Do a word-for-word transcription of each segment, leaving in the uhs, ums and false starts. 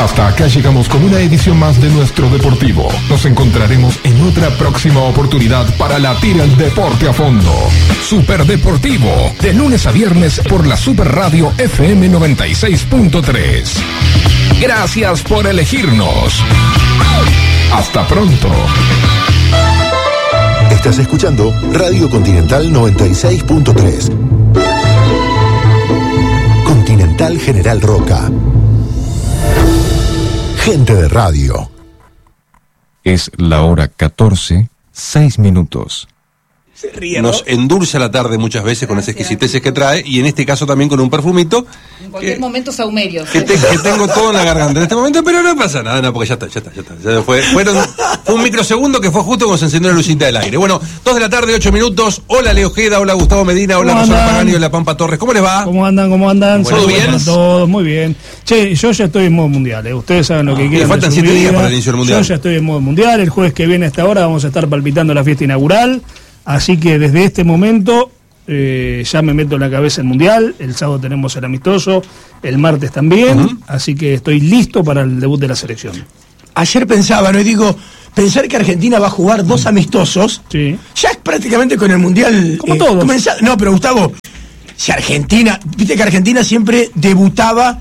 Hasta acá llegamos con una edición más de Nuestro Deportivo. Nos encontraremos en otra próxima oportunidad para latir el deporte a fondo. Super Deportivo, de lunes a viernes por la Super Radio F M noventa y seis punto tres. Gracias por elegirnos. Hasta pronto. Estás escuchando Radio Continental noventa y seis punto tres. Continental General Roca. Gente de radio. Es la hora catorce, seis minutos. Se ríe, ¿no? Nos endulza la tarde muchas veces con esas exquisiteces que trae, y en este caso también con un perfumito. En cualquier que, momento saumerio. Que, te, que tengo todo en la garganta en este momento, pero no pasa nada, no, porque ya está, ya está, ya está. Ya fue, fueron, fue un microsegundo que fue justo cuando se encendió la lucita del aire. Bueno, dos de la tarde, ocho minutos. Hola Leo Ojeda, hola Gustavo Medina, hola Rosario Pagani, hola Pampa Torres. ¿Cómo les va? ¿Cómo andan? ¿Cómo andan? ¿Todo bien? Todos, muy bien. Che, yo ya estoy en modo mundial, ¿eh? Ustedes saben lo que ah, quieren. Le faltan siete días para el inicio del mundial. Yo ya estoy en modo mundial. El jueves que viene a esta hora vamos a estar palpitando la fiesta inaugural. Así que desde este momento eh, ya me meto en la cabeza el Mundial. El sábado tenemos el amistoso, el martes también. Uh-huh. Así que estoy listo para el debut de la selección. Ayer pensaba, ¿no? Y digo, pensar que Argentina va a jugar dos amistosos, sí, ya es prácticamente con el Mundial. Como eh, todos. Comenzar... No, pero Gustavo, si Argentina, viste que Argentina siempre debutaba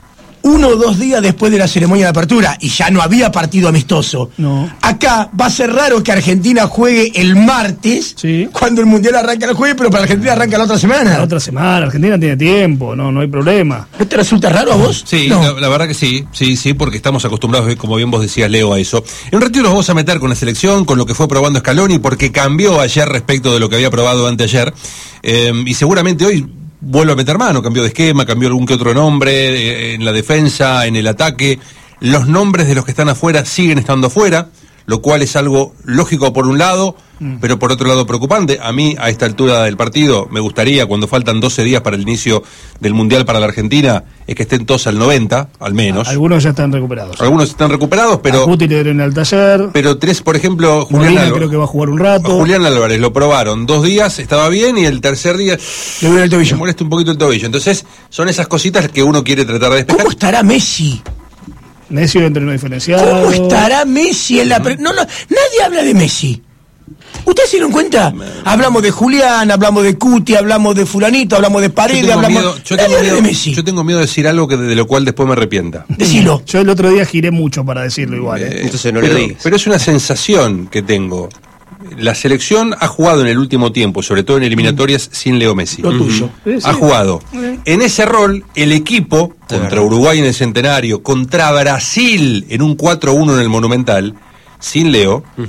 uno o dos días después de la ceremonia de apertura y ya no había partido amistoso. No. Acá va a ser raro que Argentina juegue el martes, sí, cuando el Mundial arranca el jueves, pero para Argentina arranca la otra semana. La otra semana, Argentina tiene tiempo, no, no hay problema. ¿No te resulta raro a vos? Sí, no. la, la verdad que sí, sí, sí, porque estamos acostumbrados, como bien vos decías, Leo, a eso. En un ratito nos vamos a meter con la selección, con lo que fue probando Scaloni, porque cambió ayer respecto de lo que había probado anteayer, eh, y seguramente hoy vuelve a meter mano, cambió de esquema, cambió algún que otro nombre eh, en la defensa, en el ataque. Los nombres de los que están afuera siguen estando afuera, lo cual es algo lógico por un lado, mm. pero por otro lado preocupante. A mí, a esta altura del partido, me gustaría, cuando faltan doce días para el inicio del Mundial para la Argentina, es que estén todos al noventa, al menos. Algunos ya están recuperados. Algunos están recuperados, pero... A Guti le dieron al taller. Pero tres, por ejemplo... Julián Molina creo que va a jugar un rato. Julián Álvarez lo probaron dos días, estaba bien, y el tercer día... Le duele el tobillo. Me molesta un poquito el tobillo. Entonces, son esas cositas que uno quiere tratar de despejar. ¿Cómo estará Messi? Messi entre no diferenciado. ¿Cómo estará Messi en la... Pre... No, no, nadie habla de Messi. ¿Ustedes se dieron cuenta? Hablamos de Julián, hablamos de Cuti, hablamos de fulanito, hablamos de Paredes, hablamos miedo, yo tengo miedo, de Messi. Yo tengo miedo de decir algo que de lo cual después me arrepienta. Decilo. Yo el otro día giré mucho para decirlo igual. ¿eh? Eh, Entonces no pero, lo digas. Pero es una sensación que tengo. La selección ha jugado en el último tiempo, sobre todo en eliminatorias, mm. sin Leo Messi. Lo tuyo. Sí, sí. Ha jugado. Sí. En ese rol, el equipo, contra Uruguay en el Centenario, contra Brasil en un cuatro uno en el Monumental, sin Leo, uh-huh.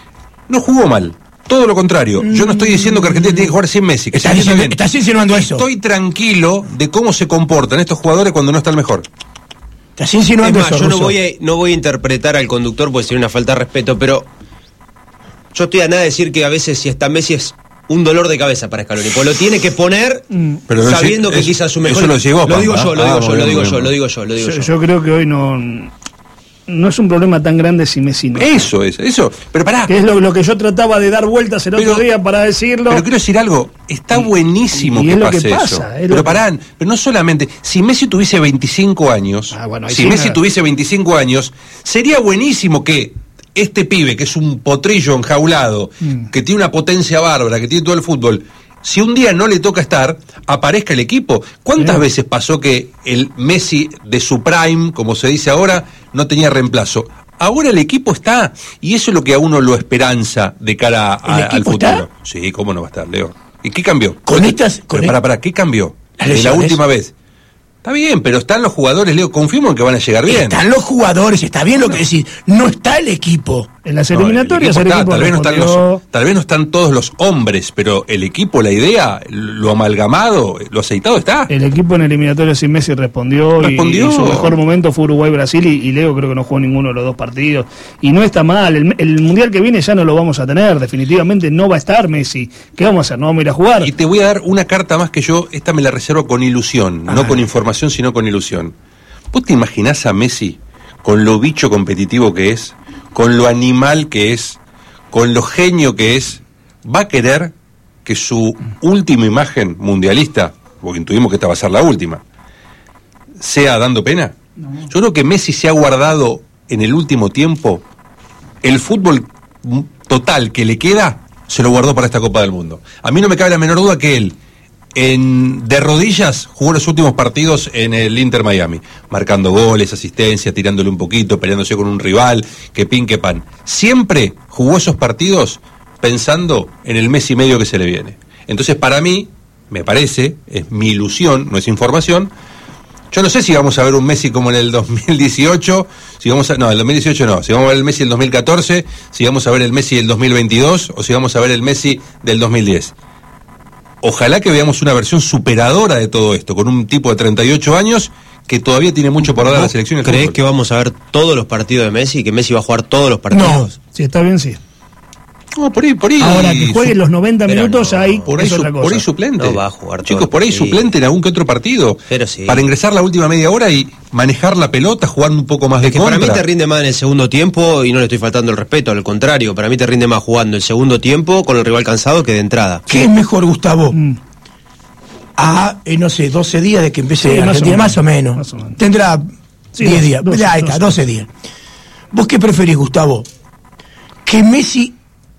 no jugó mal. Todo lo contrario. Mm. Yo no estoy diciendo que Argentina tiene que jugar sin Messi. Que estás, diciendo, estás insinuando eso. Estoy tranquilo de cómo se comportan estos jugadores cuando no está el mejor. Estás insinuando es más, eso, yo Russo. no voy, a, no voy a interpretar al conductor porque sería una falta de respeto, pero yo estoy a nada de decir que a veces si está Messi es un dolor de cabeza para Scaloni, pues lo tiene que poner mm. pero sabiendo no, que es, quizás su mejor... Eso lo llegó, lo digo yo, lo digo ah, yo, bueno, lo digo bueno. yo, lo digo yo, lo digo yo. Yo, yo creo que hoy no... No es un problema tan grande si Messi no. Eso es, eso. Pero pará. Que es lo, lo que yo trataba de dar vueltas el pero, otro día para decirlo. Pero quiero decir algo. Está buenísimo y, y que es lo pase que pasa, eso. Es pero que... pará, pero no solamente. Si Messi tuviese veinticinco años, ah, bueno, si sí Messi nada. tuviese veinticinco años, sería buenísimo que este pibe, que es un potrillo enjaulado, mm. que tiene una potencia bárbara, que tiene todo el fútbol, si un día no le toca estar, aparezca el equipo. ¿Cuántas sí. veces pasó que el Messi de su prime, como se dice ahora, no tenía reemplazo? Ahora el equipo está, y eso es lo que a uno lo esperanza de cara a, al futuro. ¿Está? Sí, ¿cómo no va a estar, Leo? ¿Y qué cambió? Con estas... Con pero para, para, ¿qué cambió? De la última vez. Está bien, pero están los jugadores, Leo, confirmo en que van a llegar bien. Están los jugadores, está bien lo que decís. No está el equipo. En las eliminatorias no, el el está, equipo tal, vez no están los, tal vez no están todos los hombres, pero el equipo, la idea, lo amalgamado, lo aceitado está. El equipo en eliminatorias sin Messi respondió, respondió. Y, y su mejor momento fue Uruguay-Brasil y, y Leo creo que no jugó ninguno de los dos partidos. Y no está mal, el, el Mundial que viene ya no lo vamos a tener, definitivamente no va a estar Messi. ¿Qué vamos a hacer? No vamos a ir a jugar. Y te voy a dar una carta más que yo, esta me la reservo con ilusión, ah. no con información, sino con ilusión. ¿Vos te imaginás a Messi con lo bicho competitivo que es, con lo animal que es, con lo genio que es? Va a querer que su última imagen mundialista, porque intuimos que esta va a ser la última, sea dando pena. No. Yo creo que Messi se ha guardado en el último tiempo el fútbol total que le queda, se lo guardó para esta Copa del Mundo. A mí no me cabe la menor duda que él, en, de rodillas, jugó los últimos partidos en el Inter Miami, marcando goles, asistencia, tirándole un poquito, peleándose con un rival, que pin, que pan. Siempre jugó esos partidos pensando en el mes y medio que se le viene. Entonces, para mí, me parece, es mi ilusión, no es información. Yo no sé si vamos a ver un Messi como en el dos mil dieciocho, si vamos a, no, el dos mil dieciocho no, si vamos a ver el Messi del dos mil catorce, si vamos a ver el Messi del dos mil veintidós o si vamos a ver el Messi del dos mil diez. Ojalá que veamos una versión superadora de todo esto, con un tipo de treinta y ocho años que todavía tiene mucho por dar a la selección. ¿Crees que vamos a ver todos los partidos de Messi y que Messi va a jugar todos los partidos? No, si está bien, sí. No, por ahí, por ahí. Ahora que juegue los noventa minutos, no, ahí por ahí, es otra cosa. Por ahí suplente. No va a jugar todo. Chicos, por ahí suplente en algún que otro partido. Pero sí. Para ingresar la última media hora y manejar la pelota, jugar un poco más de es que contra. Para mí te rinde más en el segundo tiempo y no le estoy faltando el respeto, al contrario. Para mí te rinde más jugando el segundo tiempo con el rival cansado que de entrada. ¿Qué es mejor, Gustavo? Mm. A, eh, no sé, doce días de que empiece sí, a Argentina, más o, menos. más o menos. Tendrá sí, diez días. doce, Ahí está, doce días. ¿Vos qué preferís, Gustavo? Que Messi...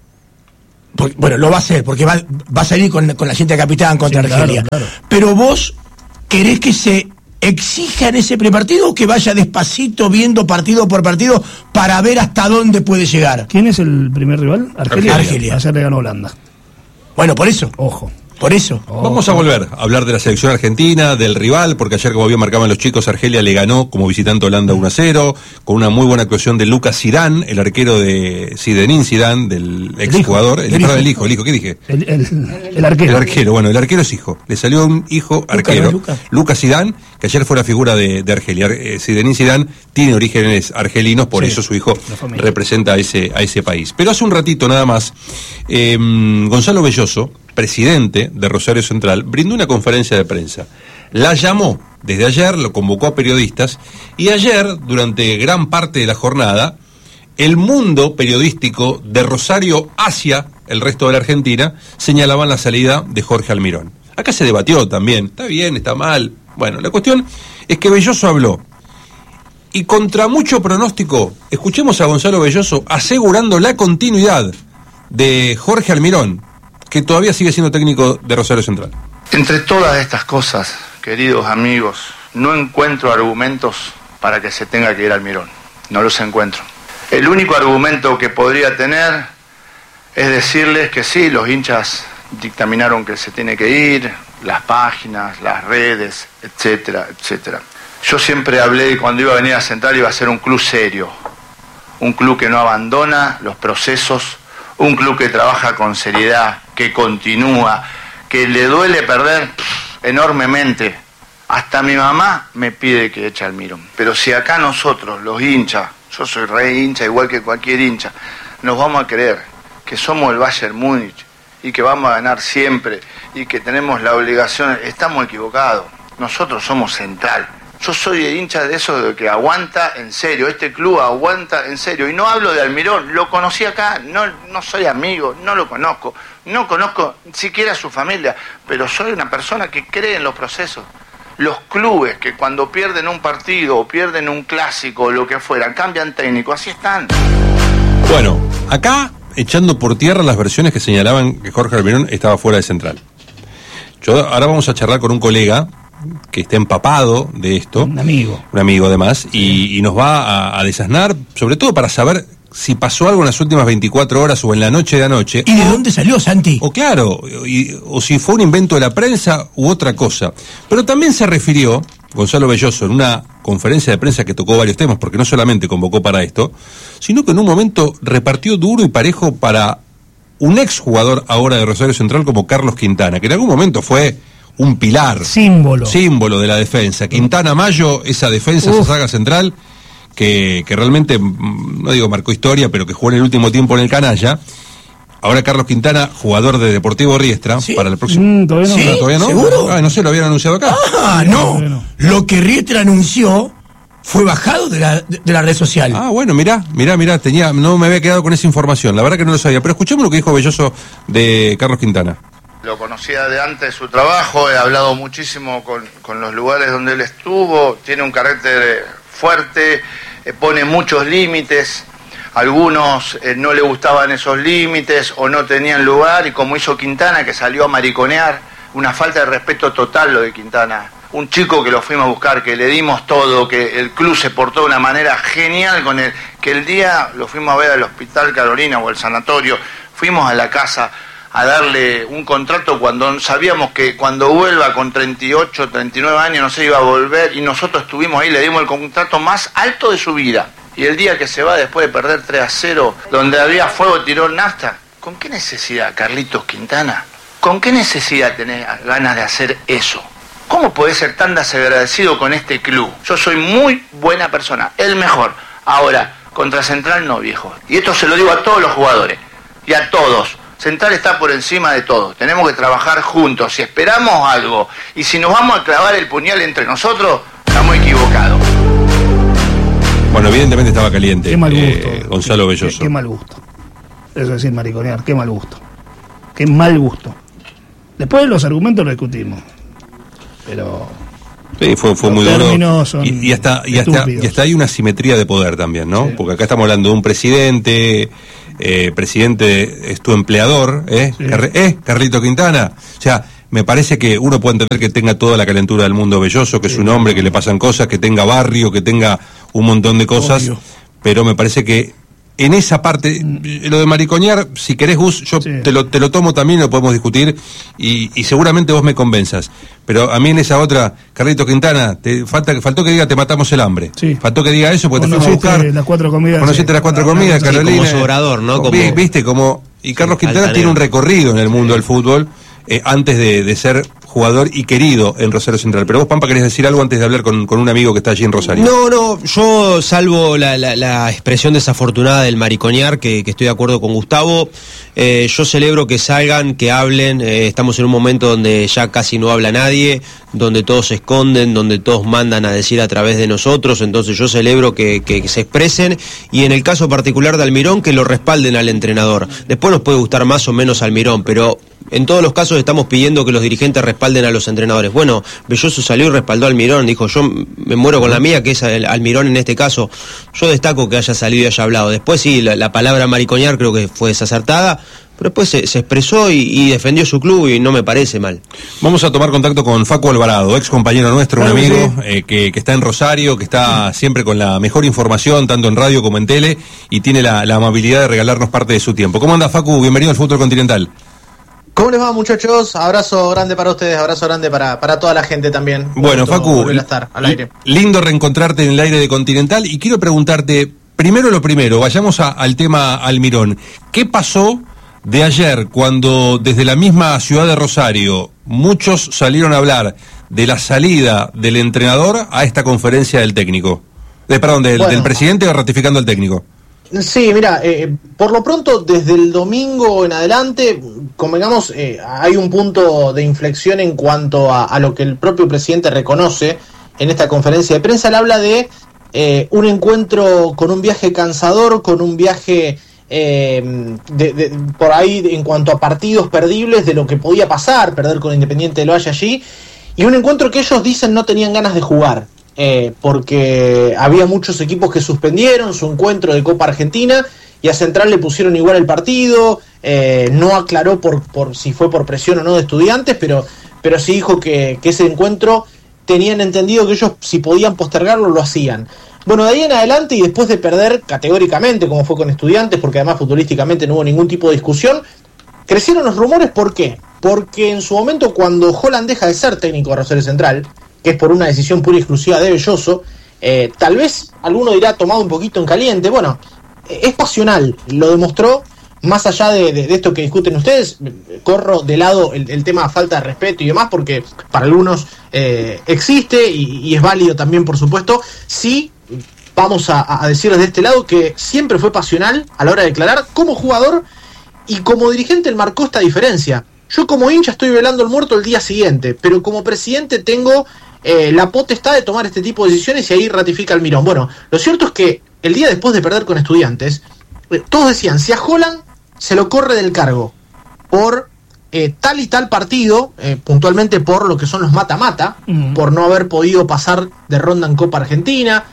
Porque, bueno, lo va a hacer, porque va, va a salir con, con la gente de capitán contra sí, Argelia. Claro, claro. Pero vos querés que se exija en ese prepartido o que vaya despacito viendo partido por partido para ver hasta dónde puede llegar. ¿Quién es el primer rival? Argelia. Argelia. Ayer le ganó Holanda. Bueno, por eso. Ojo. Por eso. Oh, Vamos a volver a hablar de la selección argentina, del rival, porque ayer, como bien marcaban los chicos, Argelia le ganó como visitante a Holanda uno a cero, con una muy buena actuación de Lucas Zidane, el arquero de Zinedine Zidane, del exjugador. El, el, hijo, el hijo, el hijo, ¿qué dije? El, el, el arquero. El arquero, bueno, el arquero es hijo. Le salió un hijo arquero, Lucas, no, Lucas Zidane, que ayer fue la figura de, de Argelia. Eh, Zinedine Zidane tiene orígenes argelinos, por sí, eso su hijo representa a ese, a ese país. Pero hace un ratito nada más, eh, Gonzalo Belloso, presidente de Rosario Central, brindó una conferencia de prensa. La llamó desde ayer, lo convocó a periodistas, y ayer, durante gran parte de la jornada, el mundo periodístico de Rosario hacia el resto de la Argentina señalaban la salida de Jorge Almirón. Acá se debatió también, está bien, está mal. Bueno, la cuestión es que Belloso habló. Y contra mucho pronóstico, escuchemos a Gonzalo Belloso asegurando la continuidad de Jorge Almirón, que todavía sigue siendo técnico de Rosario Central. Entre todas estas cosas, queridos amigos, no encuentro argumentos para que se tenga que ir Almirón. No los encuentro. El único argumento que podría tener es decirles que sí, los hinchas dictaminaron que se tiene que ir, las páginas, las redes, etcétera, etcétera. Yo siempre hablé, cuando iba a venir a Central, iba a ser un club serio, un club que no abandona los procesos, un club que trabaja con seriedad, que continúa, que le duele perder pff, enormemente. Hasta mi mamá me pide que eche al Almirón. Pero si acá nosotros, los hinchas, yo soy re hincha igual que cualquier hincha, nos vamos a creer que somos el Bayern Múnich y que vamos a ganar siempre y que tenemos la obligación, estamos equivocados. Nosotros somos Central. Yo soy hincha de eso, de que aguanta en serio, este club aguanta en serio. Y no hablo de Almirón, lo conocí acá, no, no soy amigo, no lo conozco, no conozco siquiera a su familia, pero soy una persona que cree en los procesos. Los clubes que cuando pierden un partido o pierden un clásico o lo que fuera, cambian técnico, así están. Bueno, acá echando por tierra las versiones que señalaban que Jorge Almirón estaba fuera de Central. Yo ahora vamos a charlar con un colega que está empapado de esto. Un amigo. Un amigo además, y, y nos va a, a desasnar, sobre todo para saber si pasó algo en las últimas veinticuatro horas o en la noche de anoche. ¿Y de dónde salió, Santi? O claro, y, o si fue un invento de la prensa u otra cosa. Pero también se refirió Gonzalo Belloso en una conferencia de prensa que tocó varios temas, porque no solamente convocó para esto, sino que en un momento repartió duro y parejo para un exjugador ahora de Rosario Central como Carlos Quintana, que en algún momento fue un pilar, símbolo símbolo de la defensa. Quintana Mayo, esa defensa, Uf. esa saga central, que, que realmente, no digo marcó historia, pero que jugó en el último tiempo en el canalla. Ahora Carlos Quintana, jugador de Deportivo Riestra, ¿sí? Para el próximo. Mm, ¿Todavía no? ¿Sí? ¿Todavía no? ¿Seguro? Ah, no sé, lo habían anunciado acá. Ah, no. no. Lo que Riestra anunció fue bajado de la, de, de la red social. Ah, bueno, mirá, mirá, mirá, tenía, no me había quedado con esa información. La verdad que no lo sabía. Pero escuchemos lo que dijo Belloso de Carlos Quintana. Lo conocía de antes de su trabajo, he hablado muchísimo con, con los lugares donde él estuvo, tiene un carácter fuerte, eh, pone muchos límites. Algunos eh, no le gustaban esos límites o no tenían lugar, y como hizo Quintana, que salió a mariconear, una falta de respeto total lo de Quintana. Un chico que lo fuimos a buscar, que le dimos todo, que el club se portó de una manera genial con él, que el día lo fuimos a ver al Hospital Carolina o al sanatorio, fuimos a la casa a darle un contrato cuando sabíamos que cuando vuelva con treinta y ocho, treinta y nueve años no se iba a volver, y nosotros estuvimos ahí, le dimos el contrato más alto de su vida. Y el día que se va después de perder tres a cero, donde había fuego, tiró nafta, ¿con qué necesidad, Carlitos Quintana? ¿Con qué necesidad tenés ganas de hacer eso? ¿Cómo podés ser tan desagradecido con este club? Yo soy muy buena persona, el mejor. Ahora, contra Central no, viejo. Y esto se lo digo a todos los jugadores y a todos. Central está por encima de todo. Tenemos que trabajar juntos. Si esperamos algo y si nos vamos a clavar el puñal entre nosotros, estamos equivocados. Bueno, evidentemente estaba caliente. Qué mal gusto. Eh, Gonzalo Belloso. Qué, qué mal gusto. Eso es decir, mariconear, qué mal gusto. Qué mal gusto. Después los argumentos los discutimos. Pero sí, fue, fue muy duro. Y, y, hasta, y, hasta, y hasta hay una simetría de poder también, ¿no? Sí. Porque acá estamos hablando de un presidente, eh, presidente es tu empleador, ¿eh? Sí. Car ¿eh? Carlito Quintana. O sea, me parece que uno puede entender que tenga toda la calentura del mundo Belloso, que sí, es un hombre, que le pasan cosas, que tenga barrio, que tenga un montón de cosas, obvio. Pero me parece que en esa parte, lo de mariconear, si querés, Gus, yo sí. te, lo, te lo tomo también, lo podemos discutir, y, y seguramente vos me convenzas. Pero a mí en esa otra, Carlito Quintana, te falta, faltó que diga te matamos el hambre. Sí. Faltó que diga eso porque te fuimos a buscar. Las cuatro comidas. Conociste sí. las cuatro comidas, sí, Carolina. Como sobrador, ¿no? Como... Viste, como... Y Carlos sí, Quintana tiene un recorrido en el mundo sí. del fútbol, eh, antes de, de ser jugador y querido en Rosario Central. Pero vos, Pampa, querés decir algo antes de hablar con, con un amigo que está allí en Rosario. No, no, yo salvo la, la, la expresión desafortunada del mariconear, que, que estoy de acuerdo con Gustavo, eh, yo celebro que salgan, que hablen, eh, estamos en un momento donde ya casi no habla nadie, donde todos se esconden, donde todos mandan a decir a través de nosotros, entonces yo celebro que, que, que se expresen, y en el caso particular de Almirón, que lo respalden al entrenador. Después nos puede gustar más o menos Almirón, pero en todos los casos estamos pidiendo que los dirigentes respalden a los entrenadores. Bueno, Belloso salió y respaldó a Almirón, dijo, yo me muero con la mía, que es Almirón en este caso. Yo destaco que haya salido y haya hablado. Después sí, la, la palabra mariconear creo que fue desacertada, pero después se, se expresó y, y defendió su club, y no me parece mal. Vamos a tomar contacto con Facu Alvarado, ex compañero nuestro, un amigo eh, que, que está en Rosario, que está siempre con la mejor información, tanto en radio como en tele, y tiene la, la amabilidad de regalarnos parte de su tiempo. ¿Cómo anda, Facu? Bienvenido al Fútbol Continental. ¿Cómo les va, muchachos? Abrazo grande para ustedes, abrazo grande para, para toda la gente también. Bueno, Facu, a estar al aire. Lindo reencontrarte en el aire de Continental, y quiero preguntarte, primero lo primero, vayamos a, al tema Almirón. ¿Qué pasó de ayer cuando desde la misma ciudad de Rosario muchos salieron a hablar de la salida del entrenador a esta conferencia del técnico? De, perdón, del, bueno, del presidente ratificando al técnico. Sí, mira, eh, por lo pronto desde el domingo en adelante, convengamos, eh, hay un punto de inflexión en cuanto a, a lo que el propio presidente reconoce en esta conferencia de prensa. Él habla de eh, un encuentro con un viaje cansador, con un viaje eh, de, de, por ahí en cuanto a partidos perdibles, de lo que podía pasar, perder con Independiente del Valle allí, y un encuentro que ellos dicen no tenían ganas de jugar. Eh, porque había muchos equipos que suspendieron su encuentro de Copa Argentina y a Central le pusieron igual el partido, eh, no aclaró por, por si fue por presión o no de Estudiantes, pero, pero sí dijo que, que ese encuentro tenían entendido que ellos si podían postergarlo lo hacían. Bueno, de ahí en adelante, y después de perder categóricamente como fue con Estudiantes, porque además futbolísticamente no hubo ningún tipo de discusión, crecieron los rumores. ¿Por qué? Porque en su momento, cuando Holland deja de ser técnico de Rosario Central, que es por una decisión pura y exclusiva de Belloso, eh, tal vez alguno dirá tomado un poquito en caliente. Bueno, eh, es pasional, lo demostró, más allá de, de, de esto que discuten ustedes. Corro de lado el, el tema de falta de respeto y demás, porque para algunos eh, existe y, y es válido también, por supuesto. Sí, vamos a, a decir desde este lado que siempre fue pasional a la hora de declarar. Como jugador y como dirigente él marcó esta diferencia. Yo como hincha estoy velando el muerto el día siguiente, pero como presidente tengo Eh, la potestad de tomar este tipo de decisiones, y ahí ratifica Almirón. Bueno, lo cierto es que el día después de perder con Estudiantes, eh, todos decían, si a Holland se lo corre del cargo por eh, tal y tal partido, eh, puntualmente por lo que son los mata-mata, uh-huh. por no haber podido pasar de ronda en Copa Argentina,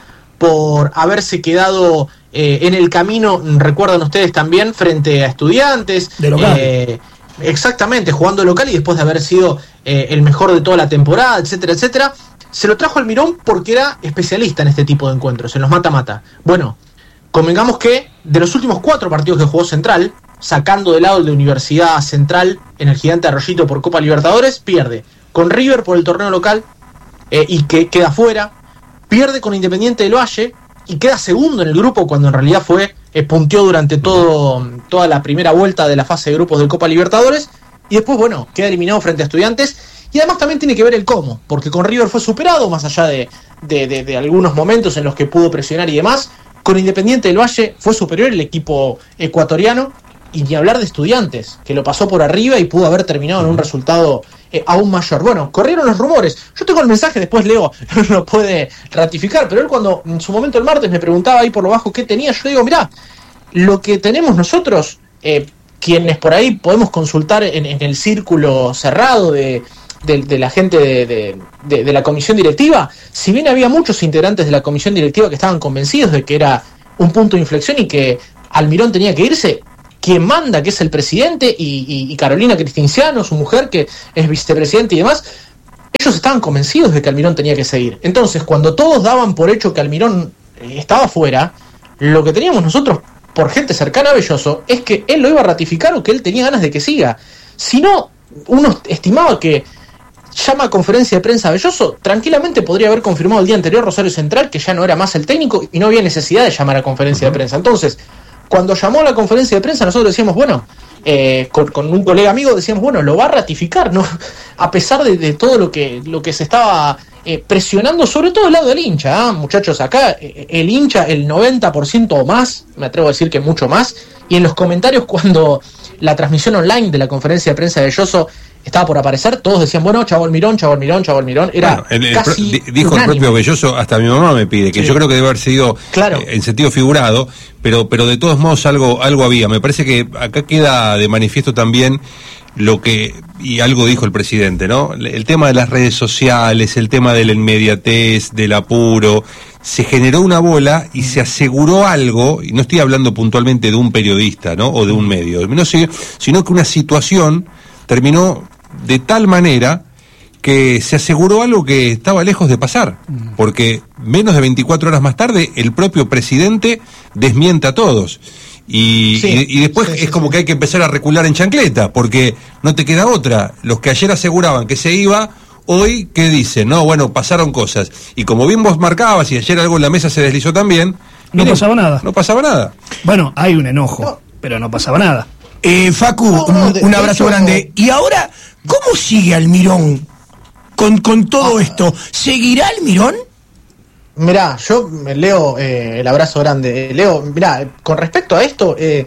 por haberse quedado eh, en el camino, recuerdan ustedes también, frente a Estudiantes. De local. Eh, exactamente, jugando local y después de haber sido eh, el mejor de toda la temporada, etcétera, etcétera. Se lo trajo Almirón porque era especialista en este tipo de encuentros, en los mata-mata. Bueno, convengamos que de los últimos cuatro partidos que jugó Central, sacando de lado el de Universidad Central en el Gigante Arroyito por Copa Libertadores, pierde con River por el torneo local eh, y que queda fuera, pierde con Independiente del Valle y queda segundo en el grupo cuando en realidad fue eh, punteó durante todo, toda la primera vuelta de la fase de grupos de Copa Libertadores y después, bueno, queda eliminado frente a Estudiantes. Y además también tiene que ver el cómo, porque con River fue superado, más allá de, de, de, de algunos momentos en los que pudo presionar y demás. Con Independiente del Valle fue superior el equipo ecuatoriano, y ni hablar de Estudiantes, que lo pasó por arriba y pudo haber terminado en un resultado eh, aún mayor. Bueno, corrieron los rumores. Yo tengo el mensaje, después Leo lo puede ratificar, pero él cuando en su momento el martes me preguntaba ahí por lo bajo qué tenía, yo le digo, mirá, lo que tenemos nosotros, eh, quienes por ahí podemos consultar en, en el círculo cerrado de... De, de la gente de, de, de, de la comisión directiva, si bien había muchos integrantes de la comisión directiva que estaban convencidos de que era un punto de inflexión y que Almirón tenía que irse, quien manda, que es el presidente, y, y, y Carolina Cristinciano, su mujer, que es vicepresidente y demás, ellos estaban convencidos de que Almirón tenía que seguir. Entonces, cuando todos daban por hecho que Almirón estaba fuera, lo que teníamos nosotros, por gente cercana a Belloso, es que él lo iba a ratificar o que él tenía ganas de que siga. Si no, uno estimaba que llama a conferencia de prensa a Belloso, tranquilamente podría haber confirmado el día anterior Rosario Central que ya no era más el técnico y no había necesidad de llamar a conferencia de prensa. Entonces, cuando llamó a la conferencia de prensa, nosotros decíamos, bueno, eh, con, con un colega amigo decíamos, bueno, lo va a ratificar, ¿no? A pesar de, de todo lo que, lo que se estaba eh, presionando, sobre todo el lado del hincha, ¿eh? Muchachos, acá eh, el hincha, el noventa por ciento o más, me atrevo a decir que mucho más, y en los comentarios cuando la transmisión online de la conferencia de prensa de Belloso estaba por aparecer, todos decían, bueno, Chavo Almirón, Chavo Almirón, Chavo Almirón, era bueno, el, el casi pro, dijo unánime. El propio Belloso, hasta mi mamá me pide, que sí. Yo creo que debe haber sido claro. eh, en sentido figurado, pero pero de todos modos algo algo había. Me parece que acá queda de manifiesto también lo que, y algo dijo el presidente, ¿no? El tema de las redes sociales, el tema de la inmediatez, del apuro, se generó una bola y se aseguró algo, y no estoy hablando puntualmente de un periodista, ¿no? O de un medio, no, sino que una situación terminó de tal manera que se aseguró algo que estaba lejos de pasar, porque menos de veinticuatro horas más tarde el propio presidente desmiente a todos. Y, sí, y, y después sí, sí, es como sí. que hay que empezar a recular en chancleta, porque no te queda otra. Los que ayer aseguraban que se iba, hoy, ¿qué dicen? No, bueno, pasaron cosas. Y como bien vos marcabas, y ayer algo en la mesa se deslizó también, no miren, pasaba nada. No pasaba nada. Bueno, hay un enojo, no. pero no pasaba nada. Eh, Facu, no, no, un, de, un abrazo de hecho, grande. Y ahora, ¿cómo sigue Almirón con, con todo ah. esto? ¿Seguirá Almirón? Mirá, yo, Leo, eh, el abrazo grande. Leo, mirá, con respecto a esto, eh,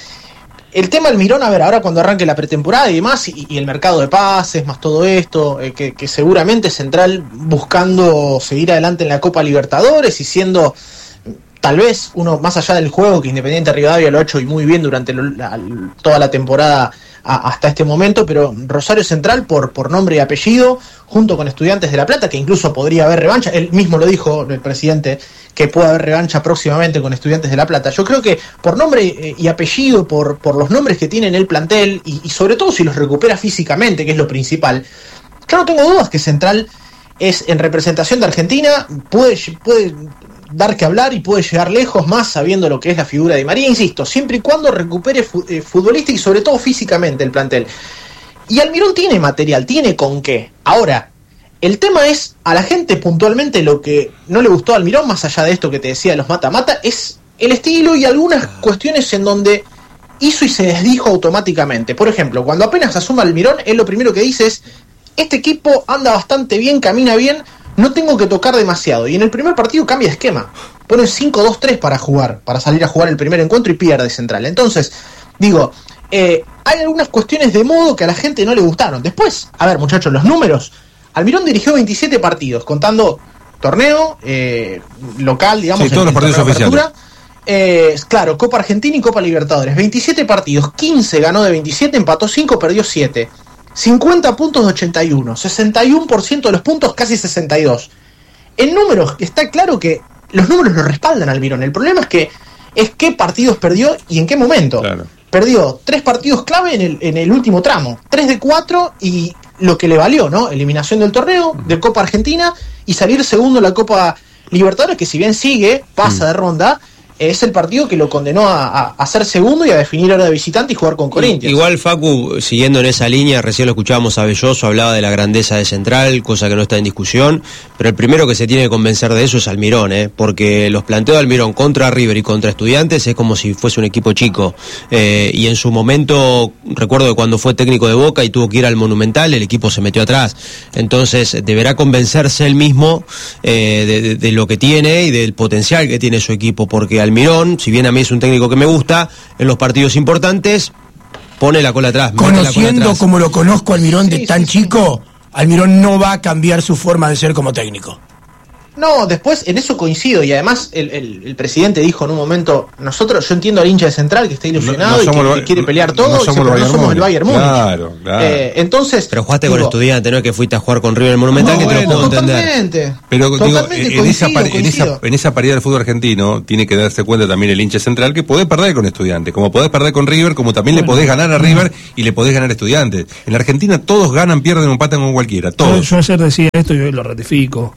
el tema Almirón, a ver, ahora cuando arranque la pretemporada y demás, y, y el mercado de pases, más todo esto, eh, que, que seguramente Central buscando seguir adelante en la Copa Libertadores y siendo... Tal vez uno, más allá del juego, que Independiente Rivadavia lo ha hecho y muy bien durante lo, la, toda la temporada a, hasta este momento, pero Rosario Central por, por nombre y apellido, junto con Estudiantes de La Plata, que incluso podría haber revancha, él mismo lo dijo el presidente, que puede haber revancha próximamente con Estudiantes de La Plata. Yo creo que por nombre y apellido, por, por los nombres que tiene en el plantel, y, y sobre todo si los recupera físicamente, que es lo principal, yo no tengo dudas que Central es en representación de Argentina, puede... puede dar que hablar y puede llegar lejos más sabiendo lo que es la figura de María, insisto, siempre y cuando recupere fu- eh, futbolística y sobre todo físicamente el plantel. Y Almirón tiene material, tiene con qué. Ahora, el tema es, a la gente puntualmente lo que no le gustó a Almirón, más allá de esto que te decía de los mata-mata, es el estilo y algunas cuestiones en donde hizo y se desdijo automáticamente. Por ejemplo, cuando apenas asuma Almirón, él lo primero que dice es, este equipo anda bastante bien, camina bien, no tengo que tocar demasiado. Y en el primer partido cambia de esquema. Pone cinco dos tres para jugar, para salir a jugar el primer encuentro y pierde Central. Entonces, digo, eh, hay algunas cuestiones de modo que a la gente no le gustaron. Después, a ver, muchachos, los números. Almirón dirigió veintisiete partidos, contando torneo, eh, local, digamos, sí, todos los partidos oficiales. Eh, claro, Copa Argentina y Copa Libertadores. veintisiete partidos, quince ganó de veintisiete, empató cinco, perdió siete. cincuenta puntos de ochenta y uno, sesenta y uno por ciento de los puntos, casi sesenta y dos. En números está claro que los números lo respaldan al Almirón. El problema es que es qué partidos perdió y en qué momento. Claro. Perdió tres partidos clave en el, en el último tramo, tres de cuatro, y lo que le valió, ¿no? Eliminación del torneo, de Copa Argentina, y salir segundo en la Copa Libertadores, que si bien sigue, pasa mm. de ronda, es el partido que lo condenó a, a, a ser segundo y a definir ahora de visitante y jugar con Corinthians. Igual, Facu, siguiendo en esa línea, recién lo escuchábamos a Belloso, hablaba de la grandeza de Central, cosa que no está en discusión, pero el primero que se tiene que convencer de eso es Almirón, ¿eh? Porque los planteos de Almirón contra River y contra Estudiantes es como si fuese un equipo chico, eh, y en su momento, recuerdo que cuando fue técnico de Boca y tuvo que ir al Monumental, el equipo se metió atrás, entonces deberá convencerse él mismo eh, de, de, de lo que tiene y del potencial que tiene su equipo, porque Almirón, si bien a mí es un técnico que me gusta, en los partidos importantes pone la cola atrás. Conociendo la cola atrás. Como lo conozco a Almirón de sí, tan sí, chico, sí. Almirón no va a cambiar su forma de ser como técnico. No, después en eso coincido, y además el, el, el presidente dijo en un momento, nosotros, yo entiendo al hincha de Central que está ilusionado no, no y que, el, que quiere pelear todo, no dice, somos, pero el no somos el Bayern Múnich. Claro, claro. Eh, entonces, pero jugaste digo, con Estudiantes, no es que fuiste a jugar con River en el Monumental, no, que bueno, te lo puedo entender. Totalmente. Pero digo, Totalmente en, coincido, esa par, en, esa, en esa paridad del fútbol argentino tiene que darse cuenta también el hincha Central que podés perder con Estudiantes, como podés perder con River, como también bueno, le podés ganar a River y le podés ganar a Estudiantes. En la Argentina todos ganan, pierden o empatan con cualquiera, todos. Yo, yo ayer decía esto y hoy lo ratifico.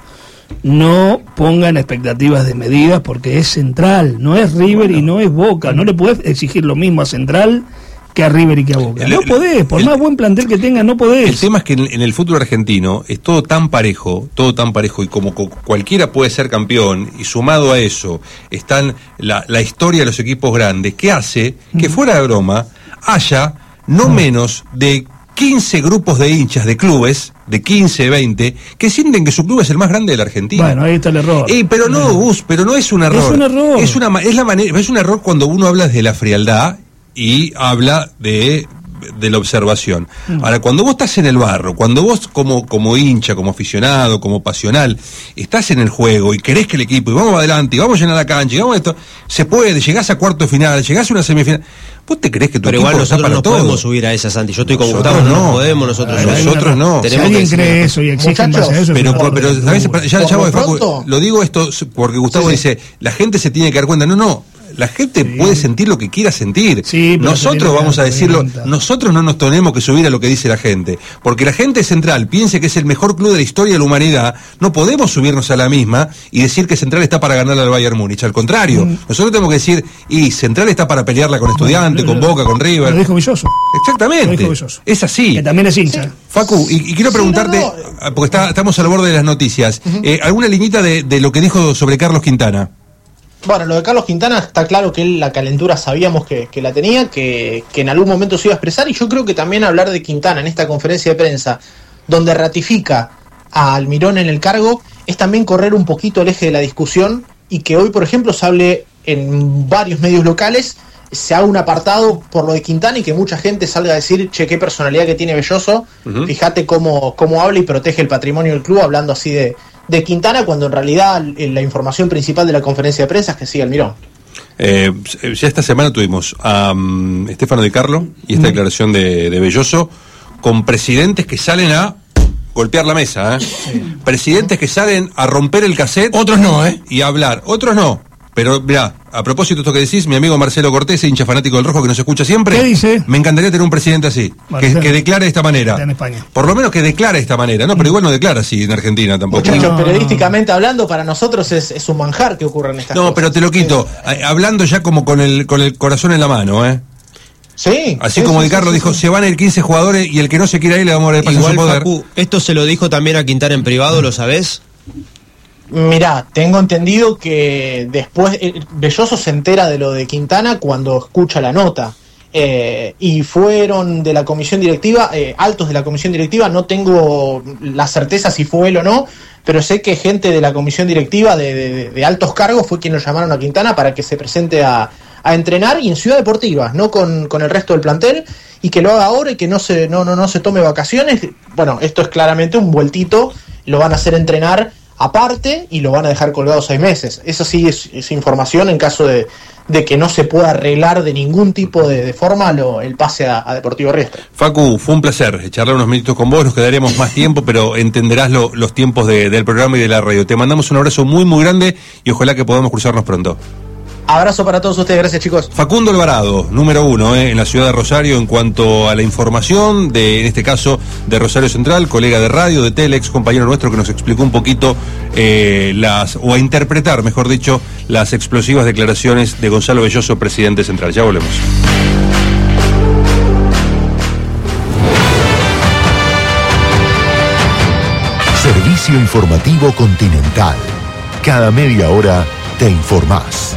No pongan expectativas desmedidas porque es Central, no es River bueno, y no es Boca. No le podés exigir lo mismo a Central que a River y que a Boca. El, no podés, por el, más buen plantel que tenga, no podés. El tema es que en, en el fútbol argentino es todo tan parejo, todo tan parejo, y como co- cualquiera puede ser campeón, y sumado a eso están la, la historia de los equipos grandes, que hace que, fuera de broma, haya no menos de quince grupos de hinchas de clubes, de quince, veinte, que sienten que su club es el más grande de la Argentina. Bueno, ahí está el error. Eh, pero no, Gus, pero no es un error. Es un error. Es una es la manera, es un error cuando uno habla de la frialdad y habla de de la observación. Mm. Ahora, cuando vos estás en el barro, cuando vos como como hincha, como aficionado, como pasional, estás en el juego y querés que el equipo, y vamos adelante, y vamos a llenar la cancha, y vamos a esto, se puede, llegás a cuarto de final, llegás a una semifinal. ¿Vos te crees que tu pero equipo igual nosotros para no todo? podemos subir a esa, Santi? Yo estoy con Nosotros Gustavo, no, no. no podemos nosotros. Ay, nosotros no. Si alguien cree eso y exige en base a eso, pero, pero, pero, pero ya, ya voy, Facu, lo digo esto porque Gustavo sí, sí. dice, la gente se tiene que dar cuenta. No, no. La gente sí. puede sentir lo que quiera sentir. Sí, nosotros vamos a decirlo, nosotros no nos tenemos que subir a lo que dice la gente, porque la gente Central piense que es el mejor club de la historia de la humanidad. No podemos subirnos a la misma y decir que Central está para ganarle al Bayern Múnich. Al contrario, mm. nosotros tenemos que decir, y Central está para pelearla con Estudiantes, con Boca, con River. Lo dijo Villoso. Exactamente. Lo dijo Villoso. Es así. Que también es hincha. Sí. Facu, y, y quiero preguntarte, sí, no, no. porque está, estamos al borde de las noticias, uh-huh. eh, ¿alguna liñita de, de lo que dijo sobre Carlos Quintana? Bueno, lo de Carlos Quintana está claro que él la calentura sabíamos que, que la tenía, que, que en algún momento se iba a expresar, y yo creo que también hablar de Quintana en esta conferencia de prensa, donde ratifica a Almirón en el cargo, es también correr un poquito el eje de la discusión, y que hoy, por ejemplo, se hable en varios medios locales, se haga un apartado por lo de Quintana y que mucha gente salga a decir, che, qué personalidad que tiene Belloso, uh-huh. fíjate cómo, cómo habla y protege el patrimonio del club hablando así de... de Quintana, cuando en realidad la información principal de la conferencia de prensa es que sigue Almirón. Eh, ya esta semana tuvimos a um, Estefano Di Carlo y esta mm. declaración de, de Belloso con presidentes que salen a golpear la mesa, ¿eh? Sí. Presidentes que salen a romper el cassette. Otros no, ¿eh? Y a hablar. Otros no. Pero mirá, a propósito de esto que decís, mi amigo Marcelo Cortés, hincha fanático del Rojo que nos escucha siempre. ¿Qué dice? Me encantaría tener un presidente así, que, que declare de esta manera. En España. Por lo menos que declare de esta manera, no, pero igual no declara así en Argentina tampoco. Muchachos, no, periodísticamente hablando, para nosotros es, es un manjar que ocurra en estas no, cosas. No, pero te lo quito, sí. Hablando ya como con el con el corazón en la mano, ¿eh? Sí. Así sí, como sí, Di Carlo sí, dijo, sí. se van a ir quince jugadores y el que no se quiera ir le vamos a dar el paso a su poder. Facu, esto se lo dijo también a Quintana en privado, ¿lo sabés? Mirá, tengo entendido que después eh, Belloso se entera de lo de Quintana cuando escucha la nota. Eh, y fueron de la comisión directiva, eh, altos de la comisión directiva, no tengo la certeza si fue él o no, pero sé que gente de la comisión directiva de, de, de altos cargos fue quien lo llamaron a Quintana para que se presente a, a entrenar, y en Ciudad Deportiva, no con, con el resto del plantel, y que lo haga ahora y que no se, no, no, no se tome vacaciones. Bueno, esto es claramente un vueltito, lo van a hacer entrenar aparte y lo van a dejar colgado seis meses. Esa sí es, es información en caso de, de que no se pueda arreglar de ningún tipo de, de forma lo, el pase a, a Deportivo Riestra. Facu, fue un placer charlar unos minutos con vos, nos quedaremos más tiempo, pero entenderás lo, los tiempos de, del programa y de la radio. Te mandamos un abrazo muy muy grande y ojalá que podamos cruzarnos pronto. Abrazo para todos ustedes, gracias chicos. Facundo Alvarado, número uno eh, en la ciudad de Rosario en cuanto a la información, de en este caso de Rosario Central, colega de radio, de tele, ex compañero nuestro que nos explicó un poquito eh, las, o a interpretar, mejor dicho, las explosivas declaraciones de Gonzalo Belloso, presidente central. Ya volvemos. Servicio informativo Continental. Cada media hora te informás.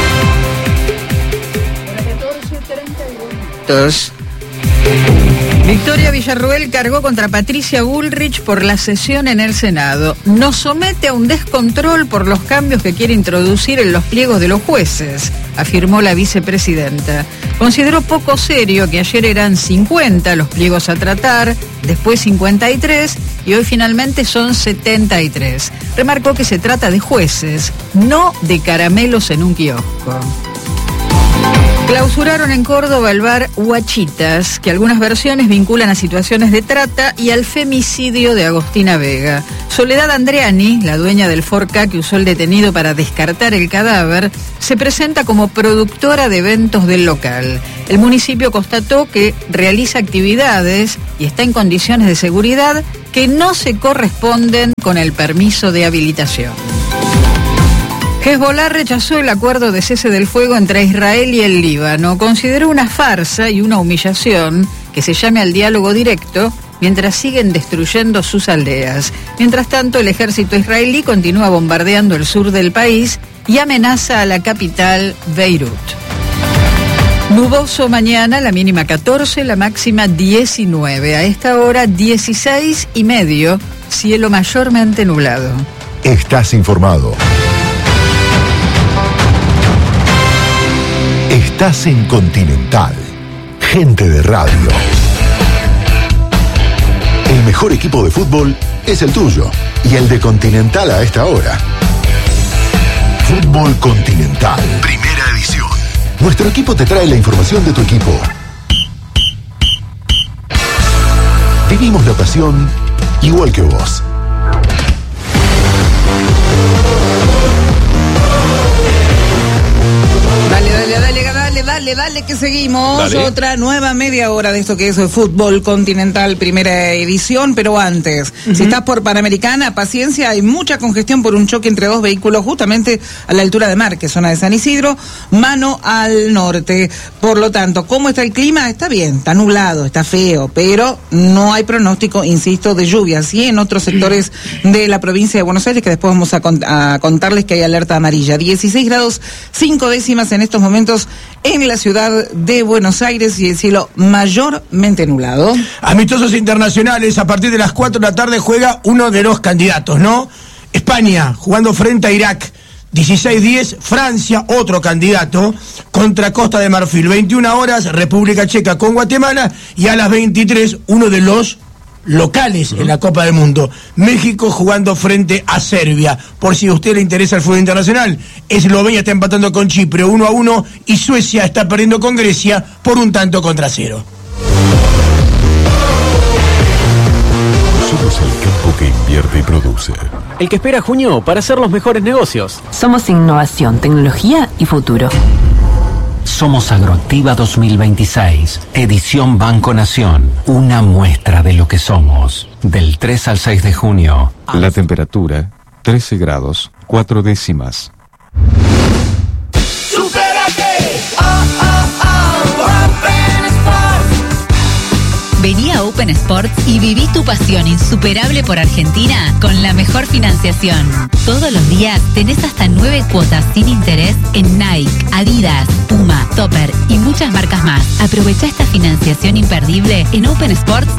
Victoria Villarruel cargó contra Patricia Bullrich por la sesión en el Senado. Nos somete a un descontrol por los cambios que quiere introducir en los pliegos de los jueces, afirmó la vicepresidenta. Consideró poco serio que ayer eran cincuenta los pliegos a tratar, después cincuenta y tres y hoy finalmente son setenta y tres. Remarcó que se trata de jueces, no de caramelos en un kiosco. Clausuraron en Córdoba el bar Huachitas, que algunas versiones vinculan a situaciones de trata y al femicidio de Agostina Vega. Soledad Andreani, la dueña del Forca que usó el detenido para descartar el cadáver, se presenta como productora de eventos del local. El municipio constató que realiza actividades y está en condiciones de seguridad que no se corresponden con el permiso de habilitación. Hezbollah rechazó el acuerdo de cese del fuego entre Israel y el Líbano. Consideró una farsa y una humillación que se llame al diálogo directo mientras siguen destruyendo sus aldeas. Mientras tanto, el ejército israelí continúa bombardeando el sur del país y amenaza a la capital, Beirut. Nuboso mañana, la mínima catorce, la máxima diecinueve. A esta hora, dieciséis y medio, cielo mayormente nublado. Estás informado. Estás en Continental. Gente de radio. El mejor equipo de fútbol es el tuyo y el de Continental a esta hora. Fútbol Continental. Primera edición. Nuestro equipo te trae la información de tu equipo. Vivimos la pasión igual que vos. Dale, dale, dale, dale, dale, dale, que seguimos. Dale. Otra nueva media hora de esto que es el Fútbol Continental, primera edición, pero antes, uh-huh. si estás por Panamericana, paciencia, hay mucha congestión por un choque entre dos vehículos justamente a la altura de Márquez, zona de San Isidro, mano al norte. Por lo tanto, ¿cómo está el clima? Está bien, está nublado, está feo, pero no hay pronóstico, insisto, de lluvia. Sí, en otros sectores de la provincia de Buenos Aires, que después vamos a, cont- a contarles que hay alerta amarilla. dieciséis grados cinco décimas en estos momentos en la ciudad de Buenos Aires y el cielo mayormente nublado. Amistosos internacionales, a partir de las cuatro de la tarde juega uno de los candidatos, ¿no? España, jugando frente a Irak. dieciséis diez, Francia, otro candidato, contra Costa de Marfil. veintiuna horas, República Checa con Guatemala. Y a las veintitrés, uno de los locales uh-huh. en la Copa del Mundo. México jugando frente a Serbia. Por si a usted le interesa el fútbol internacional, Eslovenia está empatando con Chipre uno a uno y Suecia está perdiendo con Grecia por un tanto contra cero. Somos el campo que invierte y produce. El que espera junio para hacer los mejores negocios. Somos innovación, tecnología y futuro. Somos Agroactiva dos mil veintiséis, edición Banco Nación, una muestra de lo que somos. Del tres al seis de junio. La temperatura, trece grados, cuatro décimas. ¡Supérate! ¡Oh, oh, oh! Open Sports. Vení a Open Sports y viví tu pasión insuperable por Argentina con la mejor financiación. Todos los días tenés hasta nueve cuotas sin interés en Nike, Adidas, Puma, Topper y muchas marcas más. Aprovecha esta financiación imperdible en Open Sports